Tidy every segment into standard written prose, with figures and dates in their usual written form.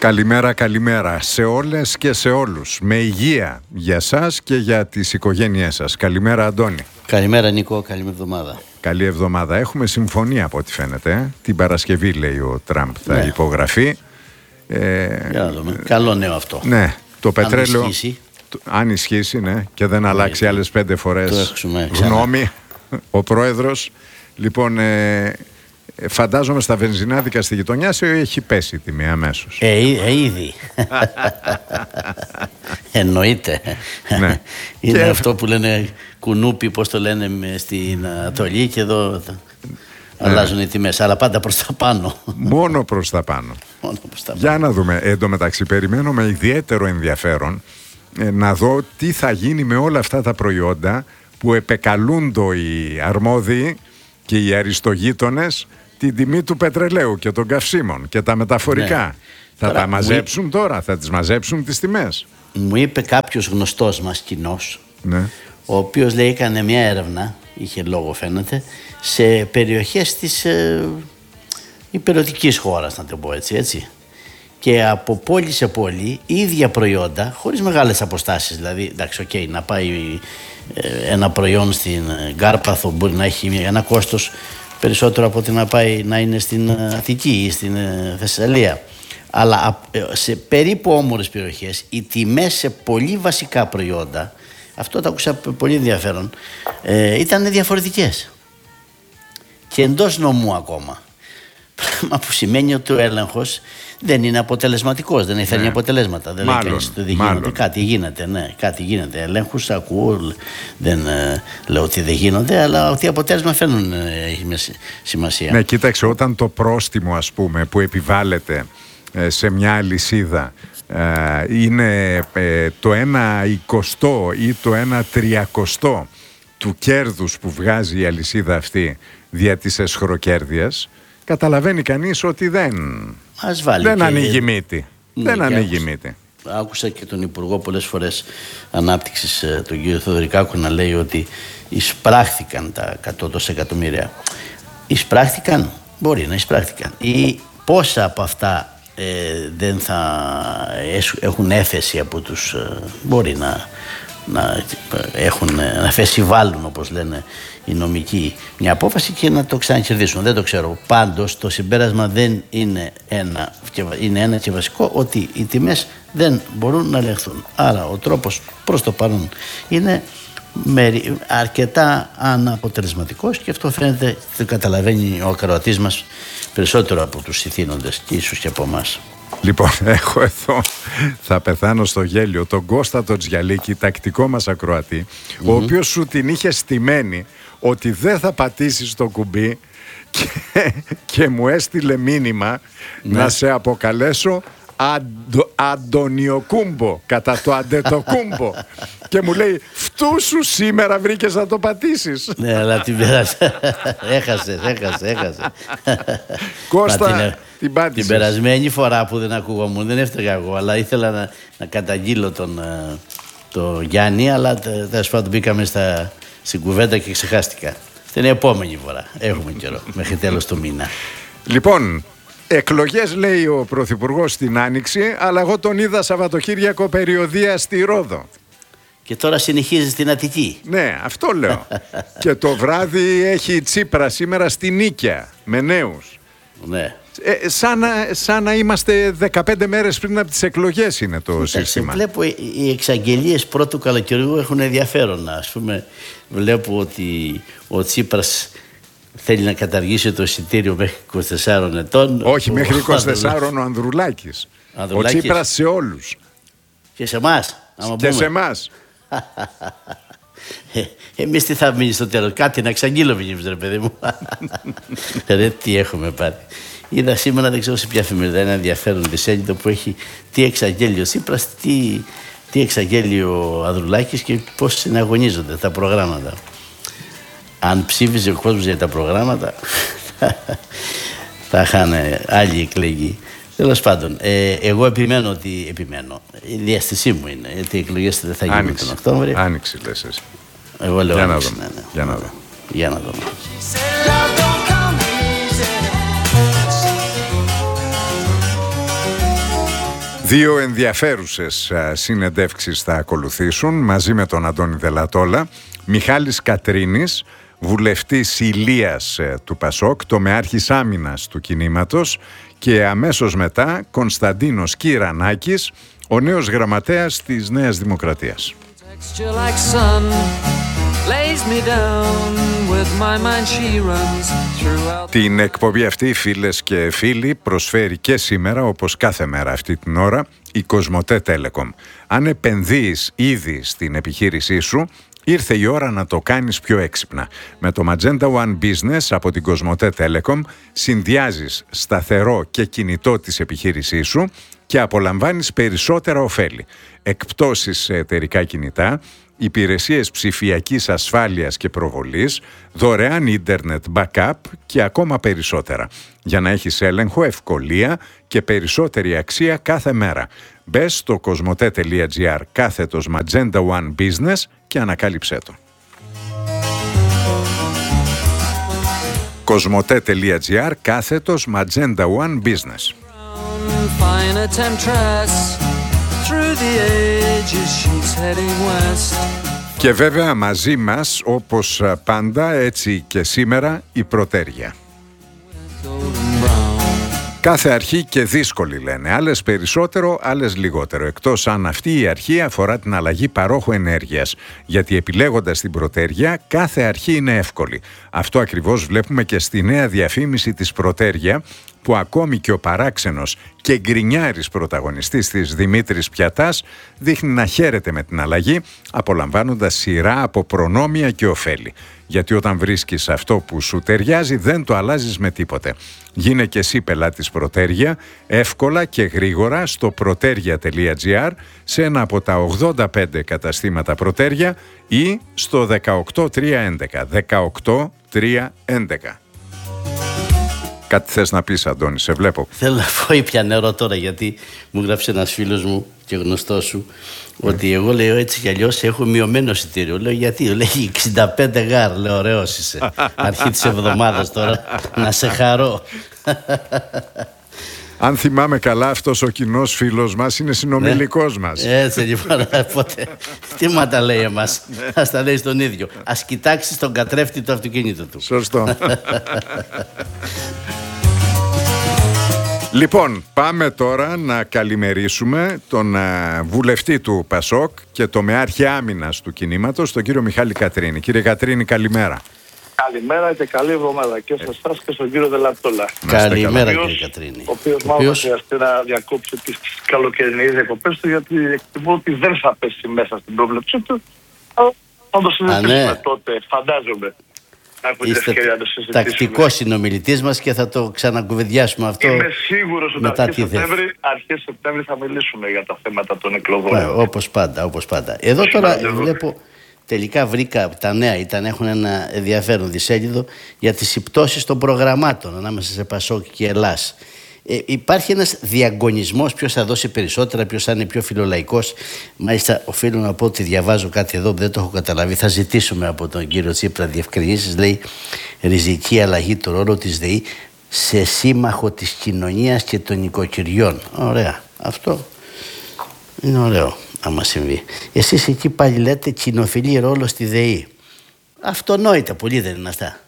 Καλημέρα, καλημέρα σε όλες και σε όλους. Με υγεία για σας και για τις οικογένειές σας. Καλημέρα, Αντώνη. Καλημέρα, Νίκο. Καλή εβδομάδα. Καλή εβδομάδα. Έχουμε συμφωνία από ό,τι φαίνεται. Την Παρασκευή, λέει ο Τραμπ, θα υπογραφεί. Για να δούμε. Καλό νέο αυτό. Ναι, το πετρέλαιο. Αν ισχύσει, ναι, και δεν αλλάξει άλλες 5 φορές γνώμη ο πρόεδρος. Λοιπόν, φαντάζομαι στα βενζινάδικα στη γειτονιά σου έχει πέσει η τιμή αμέσως. Ήδη. Εννοείται. Ναι. Είναι αυτό που λένε κουνούπι, πώς το λένε στην Ανατολή, και εδώ αλλάζουν οι τιμές, αλλά πάντα προς τα πάνω. Μόνο προς τα πάνω. Για να δούμε. Εν τω μεταξύ, περιμένω με ιδιαίτερο ενδιαφέρον να δω τι θα γίνει με όλα αυτά τα προϊόντα που επεκαλούνται οι αρμόδιοι και οι αριστογείτονες την τιμή του πετρελαίου και των καυσίμων και τα μεταφορικά. Ναι. Θα τα μαζέψουν τώρα, θα τις μαζέψουν τις τιμές. Μου είπε κάποιος γνωστός μας κοινός, ναι, ο οποίος λέει έκανε μια έρευνα, είχε λόγο φαίνεται, σε περιοχές της υπηρετικής χώρας, να το πω έτσι. Και από πόλη σε πόλη, ίδια προϊόντα, χωρίς μεγάλες αποστάσεις. Δηλαδή, εντάξει, να πάει ένα προϊόν στην Κάρπαθο μπορεί να έχει ένα κόστος περισσότερο από ότι να πάει να είναι στην Αττική ή στην Θεσσαλία. Αλλά σε περίπου όμορες περιοχές, οι τιμές σε πολύ βασικά προϊόντα, αυτό το άκουσα πολύ ενδιαφέρον, ήταν διαφορετικές. Και εντός νομού ακόμα. Πράγμα που σημαίνει ότι ο έλεγχος δεν είναι αποτελεσματικός, δεν φέρνει αποτελέσματα. Δεν λέει κανείς ότι δεν γίνεται. Κάτι γίνεται, ναι, κάτι γίνεται. Ελέγχους ακούω, δεν λέω ότι δεν γίνονται, αλλά ότι αποτέλεσμα φέρνουν έχει σημασία. Ναι, κοίταξε, όταν το πρόστιμο, ας πούμε, που επιβάλλεται σε μια αλυσίδα είναι το 1/20 ή το 1/30 του κέρδους που βγάζει η αλυσίδα αυτή δια της εσχροκέρδειας, καταλαβαίνει κανείς ότι δεν ανοίγει μύτη. Δεν ανοίγει μύτη. Άκουσα και τον Υπουργό πολλές φορές Ανάπτυξης, τον κύριο Θοδωρικάκο, να λέει ότι εισπράχθηκαν τα 100 εκατομμύρια. Εισπράχθηκαν, μπορεί να εισπράχθηκαν. Ή πόσα από αυτά δεν θα έχουν έφεση από τους, μπορεί να φεσιβάλουν, όπως λένε οι νομικοί, μια απόφαση και να το ξανακερδίσουν. Δεν το ξέρω. Πάντως το συμπέρασμα δεν είναι ένα και βασικό, ότι οι τιμές δεν μπορούν να ελεγχθούν. Άρα ο τρόπος προς το παρόν είναι αρκετά αναποτελεσματικός, και αυτό φαίνεται, το καταλαβαίνει ο ακροατής μας περισσότερο από τους ηθήνοντες και ίσως και από εμάς. Λοιπόν, έχω εδώ, θα πεθάνω στο γέλιο, τον Κώστα τον Τζιαλίκη, τακτικό μας ακροατή, ο οποίος σου την είχε στημένη ότι δεν θα πατήσεις το κουμπί και μου έστειλε μήνυμα να σε αποκαλέσω Αντωνιοκούμπο, κατά το Αντετοκούμπο. Και μου λέει, φτού σου σήμερα βρήκες να το πατήσεις. Ναι, αλλά την πέρασε. Έχασε. Κώστα, την πάτησες. Την περασμένη φορά που δεν ακούγόμουν, δεν έφταιγα εγώ, αλλά ήθελα να καταγγείλω τον Γιάννη, αλλά τέλος πάντων μπήκαμε στην κουβέντα και ξεχάστηκα. Την επόμενη φορά. Έχουμε καιρό, μέχρι τέλος του μήνα. Λοιπόν, εκλογές, λέει ο Πρωθυπουργός, στην Άνοιξη, αλλά εγώ τον είδα Σαββατοκύριακο περιοδεία στη Ρόδο. Και τώρα συνεχίζει στην Αττική. Ναι, αυτό λέω. Και το βράδυ έχει Τσίπρα σήμερα στη Νίκαια, με νέους. Ναι. Σαν να είμαστε 15 μέρες πριν από τις εκλογές είναι το σύστημα. Βλέπω οι εξαγγελίες πρώτου καλοκαιριού έχουν ενδιαφέρον. Ας πούμε, βλέπω ότι ο Τσίπρας θέλει να καταργήσει το εισιτήριο μέχρι 24 ετών. Όχι, μέχρι 24 ο Ανδρουλάκης. Ο Τσίπρας σε όλους. Και σε εμάς. Και σε εμάς. Εμείς τι θα μείνει στο τέλος? Κάτι να εξαγγείλω μήνυμες, ρε παιδί μου. Ρε, τι έχουμε πάρει. Είδα σήμερα, δεν ξέρω σε ποια εφημερίδα, ένα ενδιαφέρον δισέλιδο που έχει τι εξαγγέλει ο Τσίπρας, τι εξαγγέλει ο Ανδρουλάκης και πώς συναγωνίζονται τα προγράμματα. Αν ψήφιζε ο κόσμος για τα προγράμματα, θα είχαν άλλοι εκλεγεί. Τέλος πάντων, εγώ επιμένω. Η διαστησή μου είναι, γιατί οι εκλογές δεν θα γίνουν τον Οκτώβριο. Άνοιξη λες εσύ. Εγώ λέω άνοιξη. Για να δούμε. Δύο ενδιαφέρουσες συνεντεύξεις θα ακολουθήσουν μαζί με τον Αντώνη Δελατόλα. Μιχάλης Κατρίνης, βουλευτής Ηλίας του Πασόκ, τομεάρχης άμυνας του κινήματος, και αμέσως μετά Κωνσταντίνος Κυρανάκης, ο νέος γραμματέας της Νέας Δημοκρατίας. Την εκπομπή αυτή, φίλες και φίλοι, προσφέρει και σήμερα, όπως κάθε μέρα αυτή την ώρα, η Κοσμοτέ Telecom. Αν επενδύεις ήδη στην επιχείρησή σου, ήρθε η ώρα να το κάνεις πιο έξυπνα. Με το Magenta One Business από την Κοσμοτέ Telecom συνδυάζεις σταθερό και κινητό της επιχείρησής σου και απολαμβάνεις περισσότερα ωφέλη. Εκπτώσεις σε εταιρικά κινητά, υπηρεσίες ψηφιακής ασφάλειας και προβολής, δωρεάν ίντερνετ backup και ακόμα περισσότερα. Για να έχεις έλεγχο, ευκολία και περισσότερη αξία κάθε μέρα. Μπες στο cosmote.gr/Magenta One Business και ανακάλυψέ το. cosmote.gr/Magenta One Business. Και βέβαια μαζί μας, όπως πάντα, έτσι και σήμερα, η Πρωτέρια. Κάθε αρχή και δύσκολη, λένε. Άλλες περισσότερο, άλλες λιγότερο. Εκτός αν αυτή η αρχή αφορά την αλλαγή παρόχου ενέργειας. Γιατί επιλέγοντας την Πρωτέρια, κάθε αρχή είναι εύκολη. Αυτό ακριβώς βλέπουμε και στη νέα διαφήμιση της Πρωτέρια, που ακόμη και ο παράξενος και γκρινιάρης πρωταγωνιστής της, Δημήτρης Πιατάς, δείχνει να χαίρεται με την αλλαγή, απολαμβάνοντας σειρά από προνόμια και ωφέλη. Γιατί όταν βρίσκεις αυτό που σου ταιριάζει, δεν το αλλάζεις με τίποτε. Γίνε και εσύ πελάτης Πρωτέρια, εύκολα και γρήγορα στο proteria.gr, σε ένα από τα 85 καταστήματα Πρωτέρια ή στο 18311. 18311. Κάτι θες να πεις, Αντώνη, σε βλέπω. Θέλω να πω ήπια νερό τώρα, γιατί μου γράψε ένας φίλος μου και γνωστός σου ότι εγώ, λέω, έτσι κι αλλιώς έχω μειωμένο εισιτήριο. Λέω, γιατί? Λέει 65 γάρ. Λέω, ωραίος είσαι. Αρχή της εβδομάδας τώρα, να σε χαρώ. Αν θυμάμαι καλά, αυτός ο κοινός φίλος μας είναι συνομιλικός μας. Έτσι λοιπόν, οπότε τι μα τα λέει εμάς? Ας τα λέει στον ίδιο. Ας κοιτάξει στον καθρέφτη του αυτοκίνητου του. Σωστό. Λοιπόν, πάμε τώρα να καλημερίσουμε τον βουλευτή του Πασόκ και τομεάρχη άμυνας του κινήματος, τον κύριο Μιχάλη Κατρίνη. Κύριε Κατρίνη, καλημέρα. Καλημέρα και καλή εβδομάδα και σε εσάς και στον κύριο Δελατόλα. Καλημέρα, κύριε Κατρίνη. Ο οποίος μάλλον θα χρειαστεί να διακόψει τις καλοκαιρινές διακοπές του, γιατί εκτιμώ ότι δεν θα πέσει μέσα στην πρόβλεψή του. Αλλά θα το συζητήσουμε τότε, φαντάζομαι. Είστε τακτικός συνομιλητής μας και θα το ξανακουβεντιάσουμε αυτό. Είμαι σίγουρος ότι αρχές Σεπτέμβρη θα μιλήσουμε για τα θέματα των εκλογών. Όπως πάντα, όπως πάντα. Εδώ τώρα βλέπω, τελικά βρήκα, τα νέα έχουν ένα ενδιαφέρον δισέλιδο για τις συμπτώσεις των προγραμμάτων ανάμεσα σε Πασόκ και Ελλάς. Υπάρχει ένας διαγωνισμός, ποιος θα δώσει περισσότερα, ποιος θα είναι πιο φιλολαϊκός. Μάλιστα, οφείλω να πω ότι διαβάζω κάτι εδώ που δεν το έχω καταλάβει. Θα ζητήσουμε από τον κύριο Τσίπρα διευκρινήσεις. Λέει, ριζική αλλαγή του ρόλου της ΔΕΗ σε σύμμαχο της κοινωνίας και των οικοκυριών. Ωραία. Αυτό είναι ωραίο, άμα συμβεί. Εσείς εκεί πάλι λέτε κοινοφιλή ρόλο στη ΔΕΗ. Αυτονόητα πολύ, δεν είναι αυτά?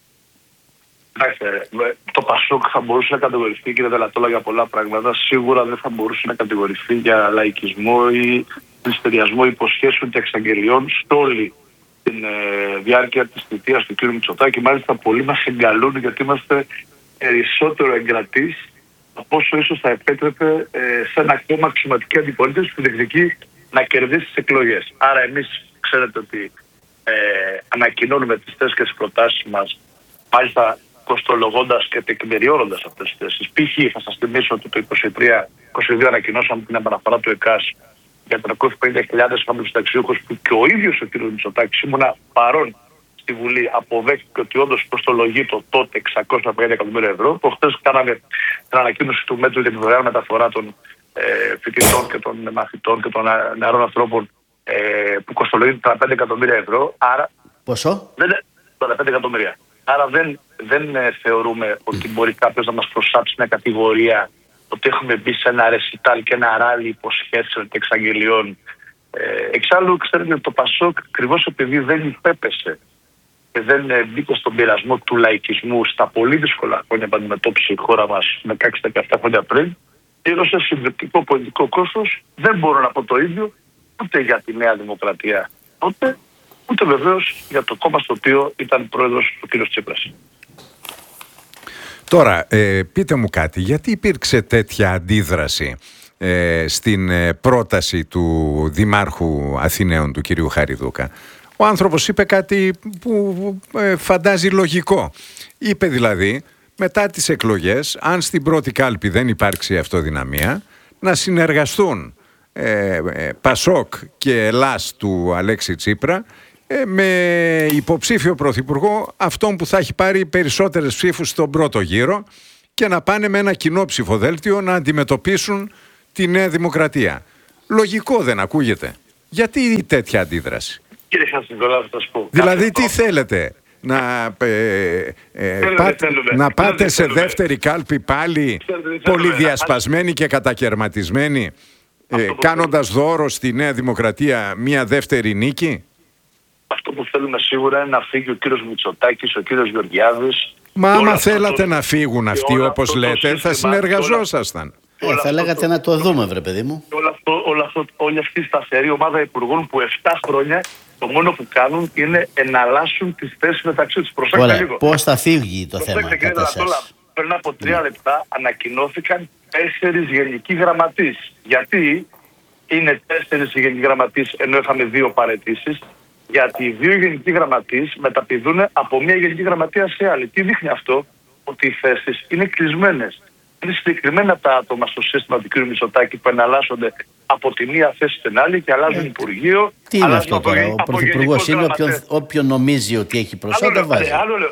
Το Πασόκ θα μπορούσε να κατηγορηθεί, κύριε Δελατόλα, για πολλά πράγματα. Σίγουρα δεν θα μπορούσε να κατηγορηθεί για λαϊκισμό ή πληστηριασμό υποσχέσεων και εξαγγελιών σε όλη τη διάρκεια της θητείας του κ. Μητσοτάκη. Μάλιστα, πολλοί μας εγκαλούν, γιατί είμαστε περισσότερο εγκρατείς από όσο ίσως θα επέτρεπε σε ένα κόμμα αξιωματική αντιπολίτευση που διεκδικεί να κερδίσει τις εκλογές. Άρα, εμείς ξέρετε ότι ανακοινώνουμε τις θέσεις και τις προτάσεις μας, μάλιστα κοστολογώντας και τεκμηριώνοντας αυτές τις θέσεις. Π.χ. θα σας θυμίσω ότι το 2022 ανακοινώσαμε την επαναφορά του ΕΚΑΣ για 350.000 χαμηλοσταξιούχους, που και ο ίδιος ο κ. Μητσοτάκης, ήμουνα παρόν στη Βουλή, αποδέχτηκε ότι όντως κοστολογεί το τότε 650 εκατομμύρια ευρώ. Προχθές κάναμε την ανακοίνωση του μέτρου για τη δωρεάν μεταφορά των φοιτητών και των μαθητών και των νεαρών ανθρώπων, που κοστολογεί 35 εκατομμύρια ευρώ. Άρα, πόσο? 35 εκατομμύρια. Άρα δεν θεωρούμε ότι μπορεί κάποιος να μας προσάψει μια κατηγορία ότι έχουμε μπει σε ένα ρεσιτάλ και ένα ράλι υποσχέσεων και εξαγγελιών. Εξάλλου, ξέρετε, το Πασόκ, ακριβώς επειδή δεν υπέπεσε και δεν μπήκε στον πειρασμό του λαϊκισμού στα πολύ δύσκολα χρόνια που αντιμετώπισε η χώρα μας 16-17 χρόνια πριν, πλήρωσε συντριπτικό πολιτικό κόστος. Δεν μπορώ να πω το ίδιο ούτε για τη Νέα Δημοκρατία τότε, ούτε βεβαίως για το κόμμα στο οποίο ήταν πρόεδρος ο κ. Τσίπρας. Τώρα, πείτε μου κάτι, γιατί υπήρξε τέτοια αντίδραση στην πρόταση του Δημάρχου Αθηναίων, του κυρίου Χαριδούκα? Ο άνθρωπος είπε κάτι που φαντάζει λογικό. Είπε δηλαδή, μετά τις εκλογές, αν στην πρώτη κάλπη δεν υπάρξει αυτοδυναμία, να συνεργαστούν Πασόκ και Ελλάς του Αλέξη Τσίπρα με υποψήφιο πρωθυπουργό αυτόν που θα έχει πάρει περισσότερες ψήφους στον πρώτο γύρο και να πάνε με ένα κοινό ψηφοδέλτιο να αντιμετωπίσουν τη Νέα Δημοκρατία. Λογικό δεν ακούγεται? Γιατί τέτοια αντίδραση? Κύριε Χατζηδωράκη, θα σας πω. Δηλαδή τι θέλετε? Να πάτε σε δεύτερη κάλπη πάλι πολυδιασπασμένοι και κατακαιρματισμένοι, κάνοντας δώρο στη Νέα Δημοκρατία μια δεύτερη νίκη? Αυτό που θέλουμε σίγουρα είναι να φύγει ο κύριος Μητσοτάκης, ο κύριος Γεωργιάδης. Μα άμα θέλατε να φύγουν αυτοί όπως λέτε, θα συνεργαζόσασταν. Θα λέγατε να το δούμε, βρε παιδί μου. Όλη αυτή η σταθερή ομάδα υπουργών που 7 χρόνια το μόνο που κάνουν είναι εναλλάσσουν τις θέσεις μεταξύ τους. Προσέξτε λίγο. Πώς θα φύγει το θέμα κατά εσάς? Πριν από 3 λεπτά ανακοινώθηκαν 4 γενικοί γραμματείς. Γιατί είναι 4 οι γενικοί γραμματείς ενώ είχαμε 2 παραιτήσεις? Γιατί οι 2 γενικοί γραμματείς μεταπηδούν από μια γενική γραμματεία σε άλλη. Τι δείχνει αυτό? Ότι οι θέσεις είναι κλεισμένες. Είναι συγκεκριμένα τα άτομα στο σύστημα του κ. Μητσοτάκη που εναλλάσσονται από τη μία θέση στην άλλη και αλλάζουν υπουργείο. Τι είναι αυτό τώρα? Ο πρωθυπουργός είναι όποιον νομίζει ότι έχει προσόντα βάζει.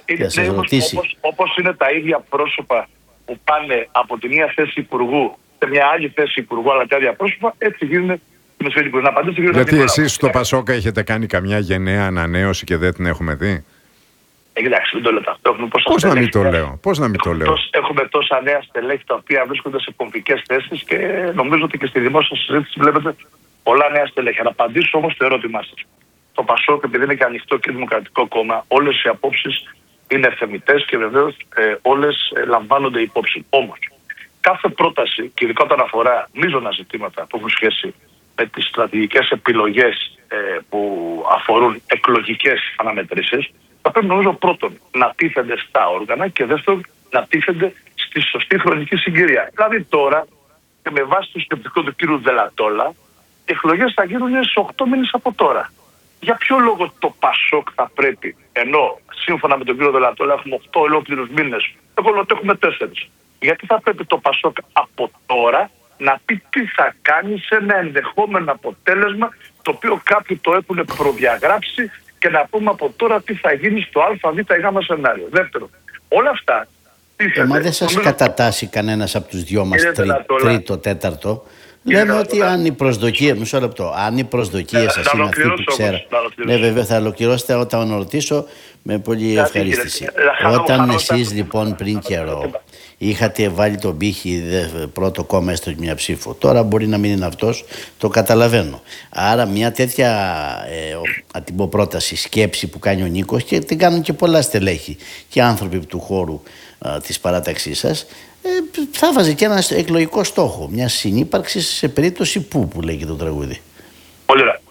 Όπως είναι τα ίδια πρόσωπα που πάνε από τη μία θέση υπουργού σε μια άλλη θέση υπουργού, αλλά τα ίδια πρόσωπα, έτσι γίνουν. Γιατί εσείς στο Πασόκ έχετε κάνει καμιά γενναία ανανέωση και δεν την έχουμε δει? Εντάξει, μην το λέτε αυτό. Πώς να μην το λέω? Έχουμε τόσα νέα στελέχη τα οποία βρίσκονται σε κομβικές θέσεις και νομίζω ότι και στη δημόσια συζήτηση βλέπετε πολλά νέα στελέχη. Να απαντήσω όμως το ερώτημά σας. Το Πασόκ, επειδή είναι και ανοιχτό και δημοκρατικό κόμμα, όλες οι απόψεις είναι θεμιτές και βεβαίως όλες λαμβάνονται υπόψη. Όμως, κάθε πρόταση, και ειδικά όταν αφορά μείζωνα ζητήματα που έχουν σχέση με τις στρατηγικές επιλογές που αφορούν εκλογικές αναμετρήσεις, θα πρέπει νομίζω πρώτον να τίθενται στα όργανα και δεύτερον να τίθενται στη σωστή χρονική συγκυρία. Δηλαδή τώρα, και με βάση το σκεπτικό του κ. Δελατόλα, οι εκλογές θα γίνουν σε 8 μήνες από τώρα. Για ποιο λόγο το Πασόκ θα πρέπει, ενώ σύμφωνα με τον κ. Δελατόλα έχουμε 8 ολόκληρους μήνες, εγώ λέω ότι έχουμε 4. Γιατί θα πρέπει το Πασόκ από τώρα να πει τι θα κάνει σε ένα ενδεχόμενο αποτέλεσμα το οποίο κάποιοι το έχουν προδιαγράψει και να πούμε από τώρα τι θα γίνει στο α, β ή γ σενάριο. Δεύτερον, όλα αυτά... Μα δεν σας κατατάσσει κανένας από τους δυο μας τρίτο, τέταρτο? Λέμε ότι αν οι προσδοκίες, μισό λεπτό, αν οι προσδοκίες σας είναι αυτοί που ξέρω. Ναι, βέβαια, θα ολοκληρώσετε όταν ρωτήσω με πολύ ευχαρίστηση. Όταν εσείς λοιπόν πριν καιρό είχατε βάλει τον πύχη πρώτο κόμμα έστω μια ψήφο, τώρα μπορεί να μην είναι αυτός, το καταλαβαίνω. Άρα μια τέτοια πρόταση, σκέψη που κάνει ο Νίκος, και την κάνουν και πολλά στελέχη και άνθρωποι του χώρου της παράταξής σας, θα βάζει και ένα εκλογικό στόχο μια συνύπαρξη σε περίπτωση που λέγει το τραγούδι. Πολύ ωραία.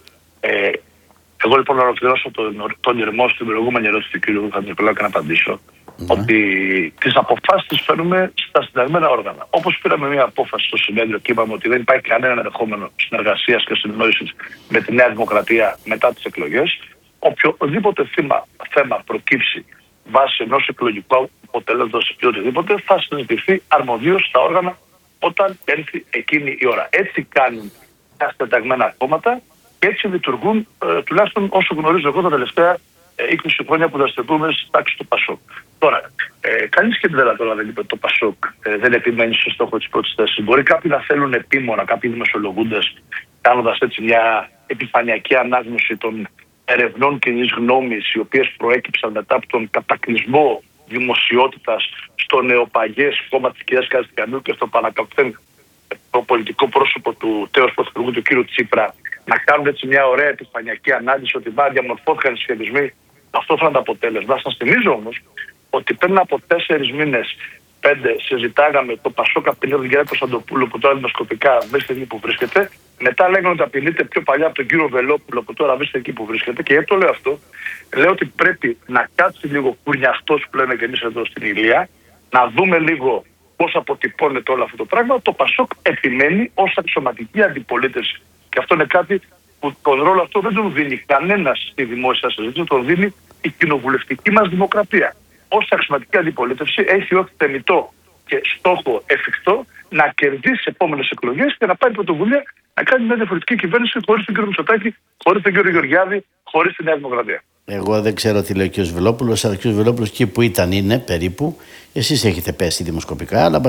Εγώ λοιπόν να ολοκληρώσω τον ηρμό στην προηγούμενη ερώτηση του κ. Χατζηνικολάου και να απαντήσω ότι τις αποφάσεις τις φέρνουμε στα συνταγμένα όργανα. Όπως πήραμε μια απόφαση στο συνέδριο και είπαμε ότι δεν υπάρχει κανένα ενδεχόμενο συνεργασίας και συνεννόησης με τη Νέα Δημοκρατία μετά τις εκλογές, οποιοδήποτε θέμα προκύψει βάσει ενός εκλογικού αποτελέσματος ή οτιδήποτε θα συζητηθεί αρμοδίως στα όργανα όταν έρθει εκείνη η ώρα. Έτσι κάνουν τα συνταγμένα κόμματα και έτσι λειτουργούν τουλάχιστον όσο γνωρίζω εγώ τα τελευταία 20 χρόνια που δραστηριοποιούμε στη τάξη του Πασόκ. Τώρα, κανείς και δεν δεν είπε το Πασόκ δεν επιμένει στο στόχο της πρώτης θέσης. Μπορεί κάποιοι να θέλουν επίμονα, κάποιοι δημοσιολογούντες, κάνοντας έτσι μια επιφανειακή ανάγνωση των ερευνών κοινής γνώμης, οι οποίες προέκυψαν μετά από τον κατακλυσμό δημοσιότητας στο νεοπαγές κόμμα της κυρίας Καστιανού και στο πανακαπτέν το πολιτικό πρόσωπο του τέος πρωθυπουργού του κ. Τσίπρα να κάνουν έτσι μια ωραία επιφανειακή ανάλυση ότι διαμορφώθηκαν οι σχετισμοί. Αυτό θα είναι το αποτέλεσμα. Σας θυμίζω όμως ότι πριν από 4 μήνες, 5, συζητάγαμε το Πασόκ απειλεί τον κ. Κωνσταντοπούλου που τώρα δημοσκοπικά βρίσκεται εκεί που βρίσκεται. Μετά λέγανε ότι απειλείται πιο παλιά από τον κύριο Βελόπουλο που τώρα βρίσκεται εκεί που βρίσκεται. Και γιατί το λέω αυτό? Λέω ότι πρέπει να κάτσει λίγο κουρνιαχτός που λέμε και εμείς εδώ στην Ηλία, να δούμε λίγο πώς αποτυπώνεται όλο αυτό το πράγμα. Το Πασόκ επιμένει ως αξιωματική αντιπολίτευση. Και αυτό είναι κάτι που τον ρόλο αυτό δεν τον δίνει κανένας στη δημόσια συζήτηση, τον δίνει η κοινοβουλευτική μας δημοκρατία. Ως αξιωματική αντιπολίτευση έχει ως θεμιτό και στόχο εφικτό να κερδίσει επόμενες εκλογές και να πάρει πρωτοβουλία να κάνει μια διαφορετική κυβέρνηση χωρίς τον κύριο Μητσοτάκη, χωρίς τον κύριο Γεωργιάδη, χωρίς τη Νέα Δημοκρατία. Εγώ δεν ξέρω τι λέει ο κ. Βελόπουλος, αλλά ο κ. Βελόπουλος εκεί που ήταν είναι περίπου. Εσείς έχετε πέσει δημοσκοπικά, αλλά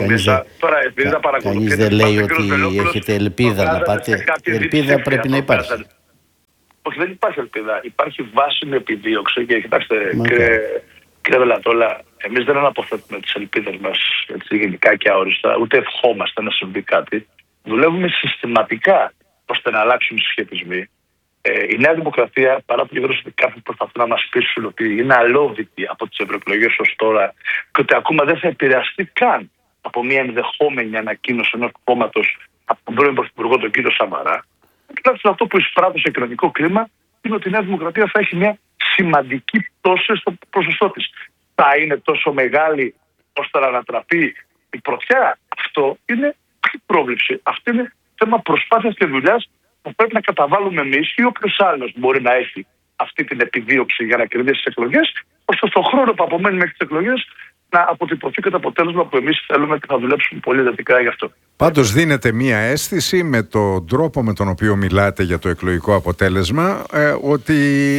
κανείς δεν λέει ότι έχετε ελπίδα να πάτε. Η ελπίδα πρέπει να υπάρχει. Όχι, δεν υπάρχει ελπίδα. Υπάρχει βάσιμη επιδίωξη και κοιτάξτε, κύριε Βελατόλα, εμείς δεν αναποθέτουμε τις ελπίδες μας γενικά και αόριστα, ούτε ευχόμαστε να συμβεί κάτι. Δουλεύουμε συστηματικά ώστε να αλλάξουν οι συσχετισμοί. Η Νέα Δημοκρατία, παρά το γεγονός ότι κάποιοι προσπαθούν να μας πείσουν ότι είναι αλόβητη από τις ευρωεκλογές ως τώρα και ότι ακόμα δεν θα επηρεαστεί καν από μια ενδεχόμενη ανακοίνωση ενός κόμματος από τον πρώην Πρωθυπουργό τον κύριο Σαμαρά, τουλάχιστον αυτό που εισπράττει σε κοινωνικό κλίμα είναι ότι η Νέα Δημοκρατία θα έχει μια σημαντική πτώση στο ποσοστό της. Θα είναι τόσο μεγάλη ώστε να ανατραπεί η πρωτιά? Αυτό είναι πρόβλεψη. Αυτό είναι θέμα προσπάθειας και δουλειάς που πρέπει να καταβάλουμε εμείς ή όποιος άλλος μπορεί να έχει αυτή την επιδίωξη για να κερδίσει τις εκλογές, ώστε στον χρόνο που απομένει μέχρι τις εκλογές να αποτυπωθεί και το αποτέλεσμα που εμείς θέλουμε και θα δουλέψουμε πολύ εντατικά γι' αυτό. Πάντως δίνεται μία αίσθηση με τον τρόπο με τον οποίο μιλάτε για το εκλογικό αποτέλεσμα ότι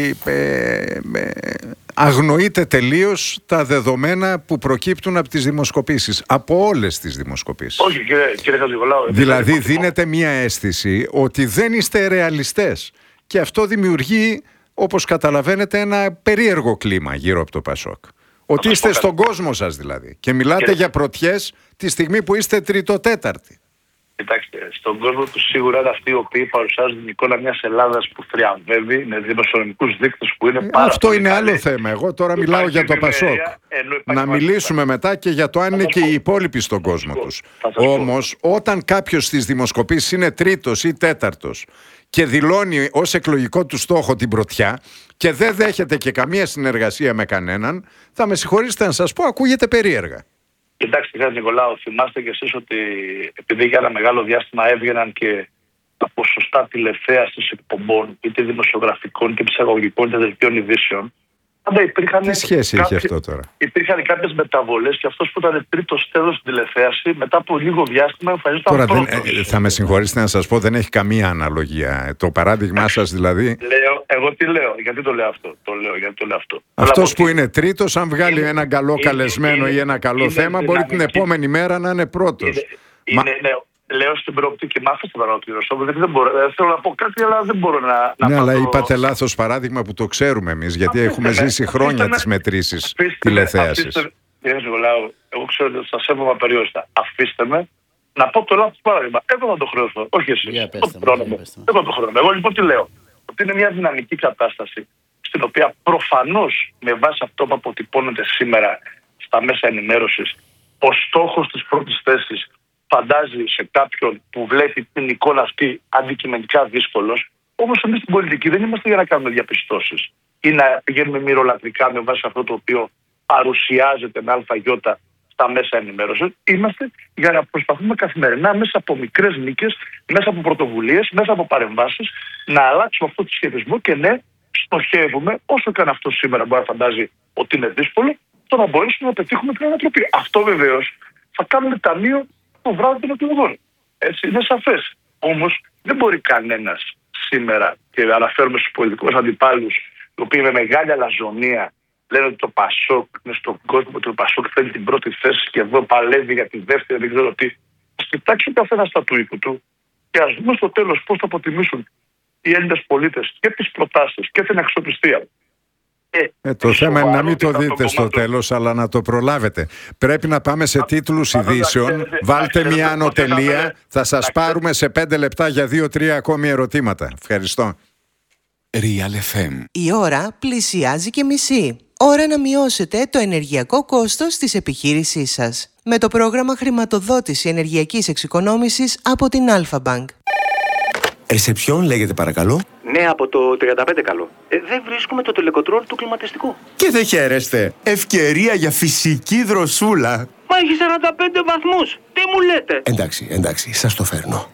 αγνοείτε τελείως τα δεδομένα που προκύπτουν από τις δημοσκοπήσεις, από όλες τις δημοσκοπήσεις. Όχι κύριε Χατζηγολάου. Δηλαδή δίνεται μία αίσθηση ότι δεν είστε ρεαλιστές και αυτό δημιουργεί, όπως καταλαβαίνετε, ένα περίεργο κλίμα γύρω από το Πασόκ. Ότι είστε στον κόσμο σας δηλαδή και μιλάτε για πρωτιές τη στιγμή που είστε τριτοτέταρτοι. Κοιτάξτε, στον κόσμο του σίγουρα είναι αυτοί οι οποίοι παρουσιάζουν την εικόνα μιας Ελλάδας που θριαμβεύει με δημοσιονομικούς δείκτες που είναι πάρα αυτό πολύ είναι καλή. Άλλο θέμα. Εγώ τώρα μιλάω για το Πασόκ. Να μιλήσουμε μετά και για το αν είναι και οι υπόλοιποι στον κόσμο τους. Όμως όταν κάποιος στις δημοσκοπήσεις είναι τρίτος ή τέταρτος και δηλώνει ως εκλογικό του στόχο την πρωτιά και δεν δέχεται και καμία συνεργασία με κανέναν, θα με συγχωρήσετε να σας πω, ακούγεται περίεργα. Κοιτάξτε, κύριε Νικολάου, θυμάστε κι εσείς ότι επειδή για ένα μεγάλο διάστημα έβγαιναν και τα ποσοστά τηλεθέασης εκπομπών, είτε δημοσιογραφικών είτε ψυχαγωγικών είτε δελτίων ειδήσεων, πάντα υπήρχαν. Τι σχέση έχει αυτό τώρα? Υπήρχαν κάποιες μεταβολές και αυτός που ήταν τρίτος τέλος στην τηλεθέαση, μετά από λίγο διάστημα εμφανίζονταν πρώτος. Τώρα θα με συγχωρήσετε να σας πω, δεν έχει καμία αναλογία. Το παράδειγμά σας δηλαδή. Εγώ τι λέω, γιατί το λέω αυτό. Γιατί το λέω αυτό. Αυτός που είναι τρίτος, αν βγάλει ένα καλό καλεσμένο ή ένα καλό θέμα, μπορεί την επόμενη μέρα να είναι πρώτος. Λέω στην προοπτική, μ' αφήστε να ολοκληρώσω. Δεν θέλω να πω κάτι, αλλά δεν μπορώ να. Ναι, αλλά είπατε λάθος παράδειγμα που το ξέρουμε εμείς, γιατί έχουμε ζήσει χρόνια τις μετρήσεις τηλεθέασης. Κύριε Ζουλάου, εγώ ξέρω ότι σας έβγαλα απεριόριστα. Αφήστε με να πω το λάθος παράδειγμα. Εγώ θα το χρεώσω, όχι εσείς. Εγώ το χρεώνω. Εγώ λοιπόν τι λέω? Ότι είναι μια δυναμική κατάσταση στην οποία προφανώς με βάση αυτό που αποτυπώνεται σήμερα στα μέσα ενημέρωσης, ο στόχος της πρώτης θέσης φαντάζει σε κάποιον που βλέπει την εικόνα αυτή αντικειμενικά δύσκολος. Όμως εμείς στην πολιτική δεν είμαστε για να κάνουμε διαπιστώσεις ή να πηγαίνουμε μυρολατρικά με βάση αυτό το οποίο παρουσιάζεται με αλφαγιώτα στα μέσα ενημέρωσης. Είμαστε για να προσπαθούμε καθημερινά μέσα από μικρές νίκες, μέσα από πρωτοβουλίες, μέσα από παρεμβάσεις να αλλάξουμε αυτό το σχετισμό και ναι, στοχεύουμε, όσο και αν αυτό σήμερα μπορεί να φαντάζει ότι είναι δύσκολο, το να μπορέσουμε να πετύχουμε την ανατροπή. Αυτό βεβαίως θα κάνουμε ταμείο το βράδυ των εκλογών. Έτσι είναι σαφές. Όμως δεν μπορεί κανένας σήμερα, και αναφέρουμε στους πολιτικούς αντιπάλους, οι οποίοι με μεγάλη αλαζονία λένε ότι το Πασόκ είναι στον κόσμο, ότι το Πασόκ θέλει την πρώτη θέση και εδώ παλεύει για τη δεύτερη, δεν ξέρω τι. Ας κοιτάξει ο καθένας στα του οίκου του και ας δούμε στο τέλος πώς θα αποτιμήσουν οι Έλληνες πολίτες και τις προτάσεις και την αξιοπιστία Το θέμα είναι να μην το δείτε στο τέλος, αλλά να το προλάβετε. Πρέπει να πάμε σε τίτλους ειδήσεων. Βάλτε μια ανωτελεία. Θα σας πάρουμε σε 5 λεπτά για 2-3 ακόμη ερωτήματα. Ευχαριστώ. Real FM. Η ώρα πλησιάζει και μισή. Ώρα να μειώσετε το ενεργειακό κόστος της επιχείρησής σας. Με το πρόγραμμα χρηματοδότηση ενεργειακής εξοικονόμησης από την Alpha Bank. Ρεσεψιόν λέγεται παρακαλώ. Ναι, από το 35 καλό. Δεν βρίσκουμε το τελεκοτρόλ του κλιματιστικού. Και δεν χαίρεστε. Ευκαιρία για φυσική δροσούλα. Μα έχει 45 βαθμούς. Τι μου λέτε? Εντάξει, σας το φέρνω.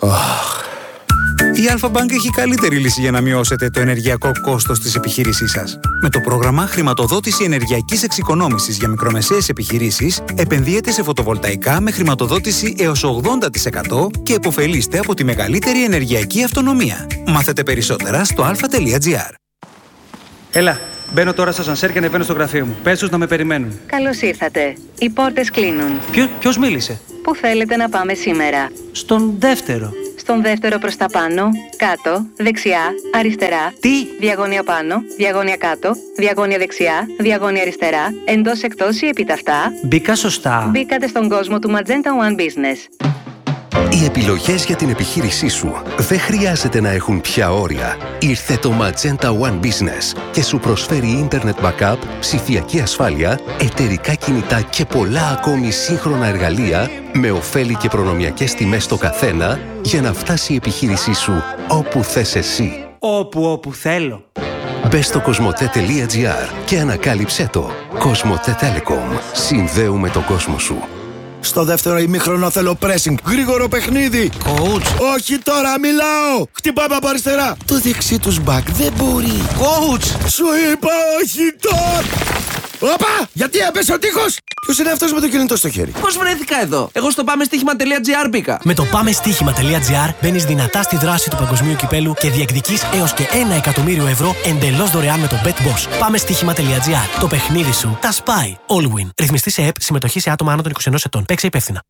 Η Alpha Bank έχει καλύτερη λύση για να μειώσετε το ενεργειακό κόστος της επιχείρησής σας. Με το πρόγραμμα χρηματοδότηση ενεργειακής εξοικονόμησης για μικρομεσαίες επιχειρήσεις, επενδύετε σε φωτοβολταϊκά με χρηματοδότηση έως 80% και επωφελείστε από τη μεγαλύτερη ενεργειακή αυτονομία. Μάθετε περισσότερα στο alpha.gr. Έλα, μπαίνω τώρα στο ασανσέρ και ανεβαίνω στο γραφείο μου. Πες τους να με περιμένουν. Καλώς ήρθατε. Οι πόρτες κλείνουν. Ποιος μίλησε? Πού θέλετε να πάμε σήμερα? Στον δεύτερο. Στον δεύτερο προς τα πάνω, κάτω, δεξιά, αριστερά. Τι? Διαγώνια πάνω, διαγώνια κάτω, διαγώνια δεξιά, διαγώνια αριστερά, εντός εκτός ή επιταυτά. Μπήκα σωστά. Μπήκατε στον κόσμο του Magenta One Business. Οι επιλογές για την επιχείρησή σου δεν χρειάζεται να έχουν πια όρια. Ήρθε το Magenta One Business και σου προσφέρει Internet Backup, ψηφιακή ασφάλεια, εταιρικά κινητά και πολλά ακόμη σύγχρονα εργαλεία με ωφέλη και προνομιακές τιμές στο καθένα για να φτάσει η επιχείρησή σου όπου θες εσύ. Όπου θέλω. Μπες στο cosmote.gr και ανακάλυψέ το. Cosmote Telecom. Συνδέουμε τον κόσμο σου. Στο δεύτερο ημίχρονο θέλω pressing. Γρήγορο παιχνίδι. Coach. Όχι τώρα, μιλάω. Χτυπάμε από αριστερά. Το δεξί τους back δεν μπορεί. Coach. Σου είπα όχι τώρα. Όπα! Γιατί έπεσε ο τείχος! Ποιος είναι αυτός με το κινητό στο χέρι? Πώς βρέθηκα εδώ? Εγώ στο πάμεστίχημα.gr μπήκα. Με το πάμεστίχημα.gr μπαίνεις δυνατά στη δράση του παγκοσμίου κυπέλου και διεκδικείς έως και 1 εκατομμύριο ευρώ εντελώς δωρεάν με το BetBoss. Πάμεστίχημα.gr. Το παιχνίδι σου τα σπάει. All win. Ρυθμιστή σε ΕΠ, συμμετοχή σε άτομα άνω των 21 ετών. Παίξε υπεύθυνα.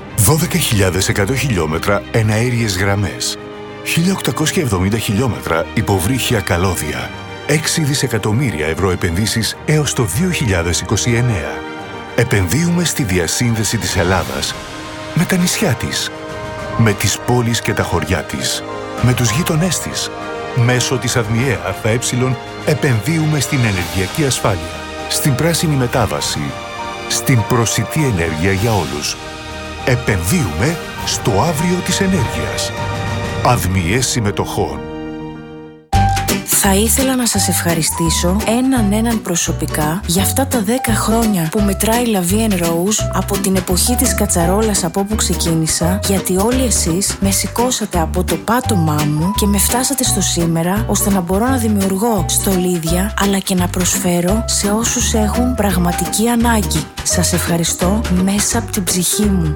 12.100 χιλιόμετρα εναέριες γραμμές. 1.870 χιλιόμετρα υποβρύχια καλώδια. 6 δισεκατομμύρια ευρώ επενδύσεις έως το 2029. Επενδύουμε στη διασύνδεση της Ελλάδας με τα νησιά της, με τις πόλεις και τα χωριά της, με τους γείτονές της. Μέσω της ΑΔΜΙΕ ΑΕ επενδύουμε στην ενεργειακή ασφάλεια, στην πράσινη μετάβαση, στην προσιτή ενέργεια για όλους. Επενδύουμε στο αύριο της ενέργειας. ΑΔΜΙΕ συμμετοχών. Θα ήθελα να σας ευχαριστήσω έναν προσωπικά για αυτά τα 10 χρόνια που μετράει La Vie en Rose από την εποχή της κατσαρόλας από όπου ξεκίνησα, γιατί όλοι εσείς με σηκώσατε από το πάτωμά μου και με φτάσατε στο σήμερα, ώστε να μπορώ να δημιουργώ στολίδια αλλά και να προσφέρω σε όσους έχουν πραγματική ανάγκη. Σας ευχαριστώ μέσα από την ψυχή μου.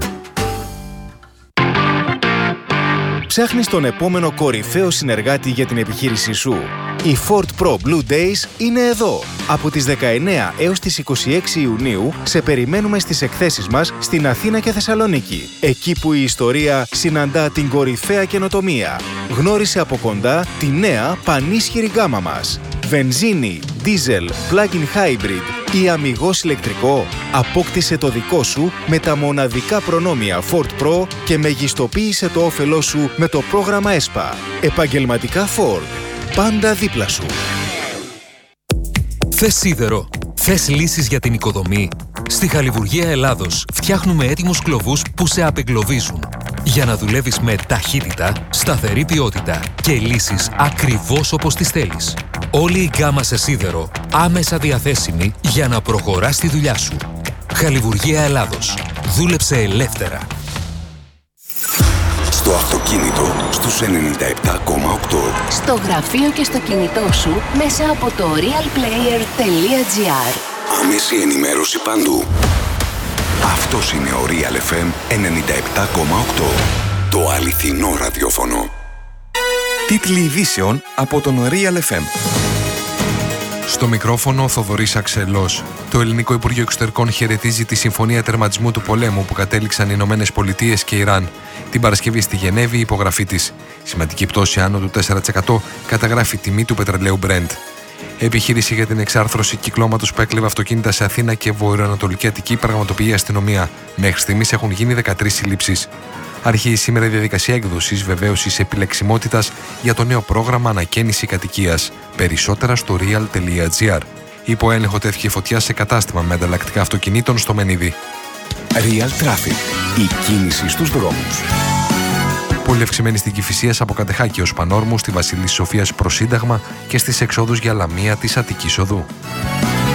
Ψάχνεις τον επόμενο κορυφαίο συνεργάτη για την επιχείρησή σου? Η Ford Pro Blue Days είναι εδώ. Από τις 19 έως τις 26 Ιουνίου σε περιμένουμε στις εκθέσεις μας στην Αθήνα και Θεσσαλονίκη. Εκεί που η ιστορία συναντά την κορυφαία καινοτομία. Γνώρισε από κοντά τη νέα πανίσχυρη γκάμα μας. Βενζίνη, δίζελ, plug-in hybrid ή αμιγώς ηλεκτρικό. Απόκτησε το δικό σου με τα μοναδικά προνόμια Ford Pro και μεγιστοποίησε το όφελό σου με το πρόγραμμα ΕΣΠΑ. Επαγγελματικά Ford. Πάντα δίπλα σου. Θες σίδερο? Θες λύσεις για την οικοδομή? Στη Χαλιβουργία Ελλάδος φτιάχνουμε έτοιμους κλωβούς που σε απεγκλωβίζουν. Για να δουλεύεις με ταχύτητα, σταθερή ποιότητα και λύσεις ακριβώς όπως τις θέλεις. Όλη η γκάμα σε σίδερο άμεσα διαθέσιμη για να προχωράς τη δουλειά σου. Χαλιβουργία Ελλάδος. Δούλεψε ελεύθερα. Στο αυτοκίνητο στους 97,8. Στο γραφείο και στο κινητό σου μέσα από το realplayer.gr. Άμεση ενημέρωση παντού. Αυτός είναι ο Real FM 97,8. Το αληθινό ραδιόφωνο. Τίτλοι ειδήσεων από τον Real FM. Στο μικρόφωνο ο Θοδωρής Αξελός. Το Ελληνικό Υπουργείο Εξωτερικών χαιρετίζει τη συμφωνία τερματισμού του πολέμου που κατέληξαν οι Ηνωμένες Πολιτείες και Ιράν. Την Παρασκευή στη Γενέβη η υπογραφή της. Σημαντική πτώση άνω του 4% καταγράφει η τιμή του πετρελαίου Brent. Επιχείρηση για την εξάρθρωση κυκλώματος που έκλεβε αυτοκίνητα σε Αθήνα και Βορειοανατολική Αττική πραγματοποιεί η αστυνομία. Μέχρι στιγμής έχουν γίνει 13 συλλήψεις. Αρχίζει σήμερα η διαδικασία έκδοσης βεβαίωσης επιλεξιμότητας για το νέο πρόγραμμα ανακαίνιση κατοικίας. Περισσότερα στο real.gr. Υπό έλεγχο τέθηκε φωτιά σε κατάστημα με ανταλλακτικά αυτοκινήτων στο Μενίδη. Real Traffic. Η κίνηση στους δρόμους. Πολύ αυξημένη στην Κηφισίας από Κατεχάκη ως Πανόρμου, στη Βασιλής Σοφίας προς Σύνταγμα και στις εξόδους για Λαμία της Αττικής Οδού.